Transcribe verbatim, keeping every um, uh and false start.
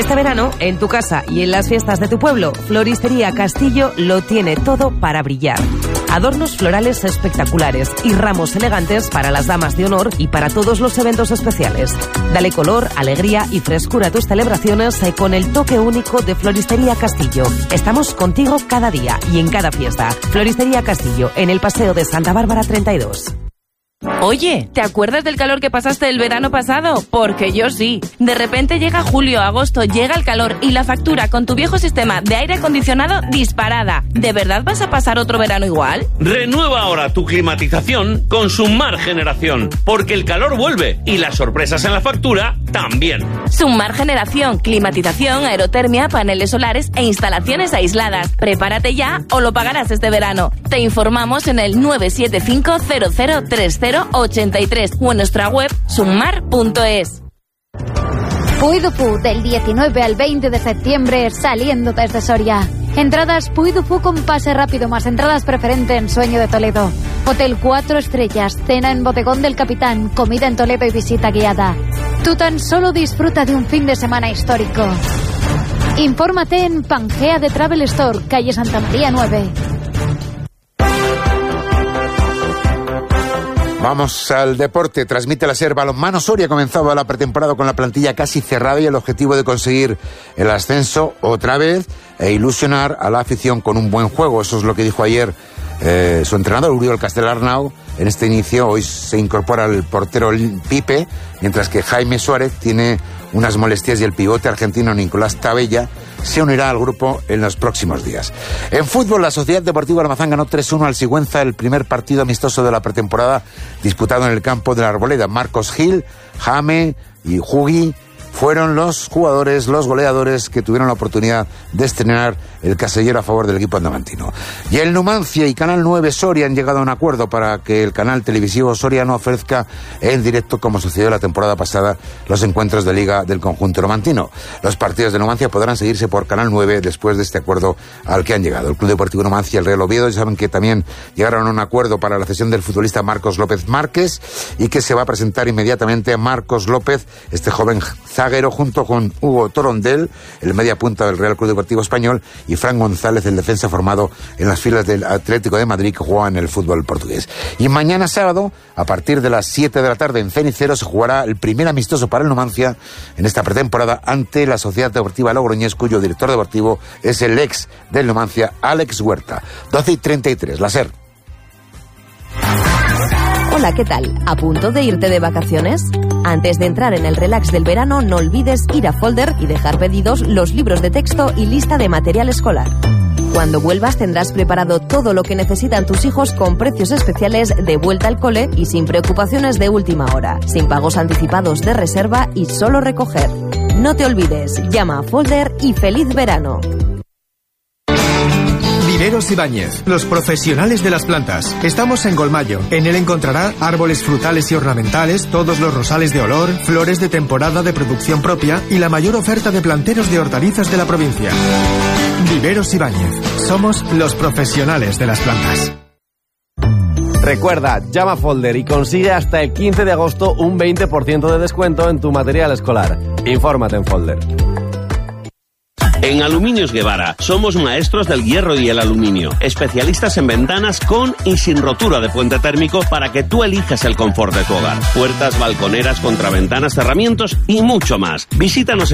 Este verano, en tu casa y en las fiestas de tu pueblo, Floristería Castillo lo tiene todo para brillar. Adornos florales espectaculares y ramos elegantes para las damas de honor y para todos los eventos especiales. Dale color, alegría y frescura a tus celebraciones con el toque único de Floristería Castillo. Estamos contigo cada día y en cada fiesta. Floristería Castillo, en el Paseo de Santa Bárbara treinta y dos. Oye, ¿te acuerdas del calor que pasaste el verano pasado? Porque yo sí. De repente llega julio, agosto, llega el calor y la factura con tu viejo sistema de aire acondicionado disparada. ¿De verdad vas a pasar otro verano igual? Renueva ahora tu climatización con Summar Generación, porque el calor vuelve y las sorpresas en la factura también. Summar Generación, climatización, aerotermia, paneles solares e instalaciones aisladas. Prepárate ya o lo pagarás este verano. Te informamos en el nueve siete cinco cero cero tres cero ochenta y tres o en nuestra web summar punto es. Puy du Fou, del diecinueve al veinte de septiembre, saliendo desde Soria. Entradas Puy du Fou con pase rápido más entradas preferente en Sueño de Toledo. Hotel cuatro estrellas, cena en Bodegón del Capitán, comida en Toledo y visita guiada. Tú tan solo disfruta de un fin de semana histórico. Infórmate en Pangea de Travel Store, calle Santa María nueve. Vamos al deporte. Transmite la SER Balonmano Soria. Ha comenzado la pretemporada con la plantilla casi cerrada y el objetivo de conseguir el ascenso otra vez e ilusionar a la afición con un buen juego. Eso es lo que dijo ayer eh, su entrenador, Uriol Castelarnau. En este inicio hoy se incorpora el portero Pipe, mientras que Jaime Suárez tiene unas molestias y el pivote argentino Nicolás Tabella se unirá al grupo en los próximos días. En fútbol, la Sociedad Deportiva Almazán ganó tres uno al Sigüenza, el primer partido amistoso de la pretemporada disputado en el campo de la Arboleda. Marcos Gil, Jame y Jugui fueron los jugadores, los goleadores que tuvieron la oportunidad de estrenar el casillero a favor del equipo andamantino. Y el Numancia y Canal nueve Soria han llegado a un acuerdo para que el canal televisivo soriano ofrezca en directo, como sucedió la temporada pasada, los encuentros de liga del conjunto numantino. Los partidos de Numancia podrán seguirse por Canal nueve después de este acuerdo al que han llegado. El Club Deportivo Numancia y el Real Oviedo, ya saben que también llegaron a un acuerdo para la cesión del futbolista Marcos López Márquez y que se va a presentar inmediatamente a Marcos López, este joven zaguero, junto con Hugo Torondel, el media punta del Real Club Deportivo Español, y Fran González, el defensa formado en las filas del Atlético de Madrid, que juega en el fútbol portugués. Y mañana sábado, a partir de las siete de la tarde en Cenicero, se jugará el primer amistoso para el Numancia en esta pretemporada ante la Sociedad Deportiva Logroñés, cuyo director deportivo es el ex del Numancia, Alex Huerta. doce y treinta y tres, la SER. Hola, ¿qué tal? ¿A punto de irte de vacaciones? Antes de entrar en el relax del verano, no olvides ir a Folder y dejar pedidos los libros de texto y lista de material escolar. Cuando vuelvas tendrás preparado todo lo que necesitan tus hijos con precios especiales de vuelta al cole y sin preocupaciones de última hora, sin pagos anticipados de reserva y solo recoger. No te olvides, llama a Folder y feliz verano. Viveros Ibáñez, los profesionales de las plantas. Estamos en Golmayo. En él encontrará árboles frutales y ornamentales, todos los rosales de olor, flores de temporada de producción propia y la mayor oferta de planteros de hortalizas de la provincia. Viveros Ibáñez. Somos los profesionales de las plantas. Recuerda, llama a Folder y consigue hasta el quince de agosto un veinte por ciento de descuento en tu material escolar. Infórmate en Folder. En Aluminios Guevara somos maestros del hierro y el aluminio, especialistas en ventanas con y sin rotura de puente térmico para que tú elijas el confort de tu hogar. Puertas, balconeras, contraventanas, cerramientos y mucho más. Visítanos en